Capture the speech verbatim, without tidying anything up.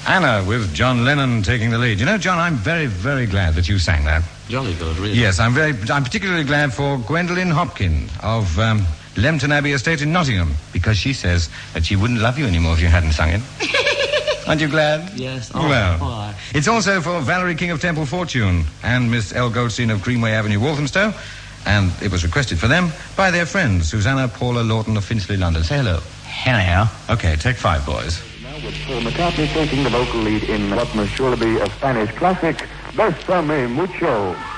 Anna with John Lennon taking the lead. You know, John, I'm very, very glad that you sang that. Jolly good, really. Yes, I'm very. I'm particularly glad for Gwendolyn Hopkin of um, Lempton Abbey Estate in Nottingham, because she says that she wouldn't love you anymore if you hadn't sung it. Aren't you glad? Yes. Oh, well, oh, it's also for Valerie King of Temple Fortune and Miss L. Goldstein of Greenway Avenue, Walthamstow. And it was requested for them by their friends, Susanna Paula Lawton of Finchley, London. Say hello. Hello. Okay, take five, boys. Now with Paul McCartney taking the vocal lead in what must surely be a Spanish classic, Bésame Mucho.